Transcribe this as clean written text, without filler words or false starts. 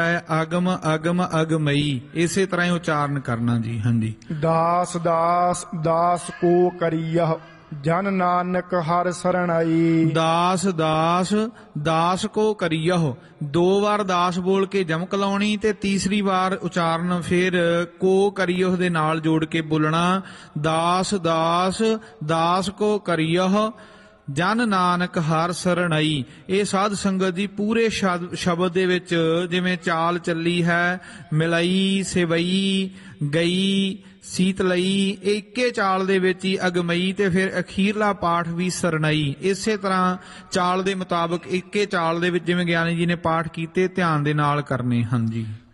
ਆਗਮ ਅਗਮ ਅਗਮਈ, ਇਸੇ ਤਰ੍ਹਾਂ ਹੀ ਉਚਾਰਨ ਕਰਨਾ ਜੀ। ਹਾਂਜੀ। ਦਾਸ ਦਾਸ ਦਾਸ ਕੋ ਕਰੀਯਹ, ਜਨ ਨਾਨਕ ਹਰ ਸਰਣਾਈ। ਦਾਸ ਦਾਸ ਦਾਸ ਕੋ ਕਰੀਯਹੁ, 2 ਵਾਰ ਦਾਸ ਬੋਲ ਕੇ ਜਮਕ ਲਾਉਣੀ ਤੇ ਤੀਸਰੀ ਵਾਰ ਉਚਾਰਨ ਫਿਰ ਕੋ ਕਰੀਯਹੁ ਦੇ ਨਾਲ ਜੋੜ ਕੇ ਬੋਲਣਾ। ਦਾਸ ਦਾਸ ਦਾਸ ਕੋ ਕਰੀਯਹੁ, ਜਨ ਨਾਨਕ ਹਰ ਸਰਣਈ। ਇਹ ਸਾਧ ਸੰਗਤ ਦੀ ਪੂਰੇ ਸ਼ਬਦ ਦੇ ਵਿੱਚ ਜਿਵੇਂ ਚਾਲ ਚੱਲੀ ਹੈ, ਮਿਲਈ ਸਿਵਈ ਗਈ ਸੀਤਲਈ, ਇੱਕੇ ਚਾਲ ਦੇ ਵਿੱਚ ਹੀ ਅਗਮਈ ਤੇ ਫਿਰ ਅਖੀਰਲਾ ਪਾਠ ਵੀ ਸਰਣਈ। ਇਸੇ ਤਰ੍ਹਾਂ ਚਾਲ ਦੇ ਮੁਤਾਬਕ ਇੱਕੇ ਚਾਲ ਦੇ ਵਿੱਚ ਜਿਵੇਂ ਗਿਆਨੀ ਜੀ ਨੇ ਪਾਠ ਕੀਤੇ ਧਿਆਨ ਦੇ ਨਾਲ ਕਰਨੇ ਹਨ ਜੀ।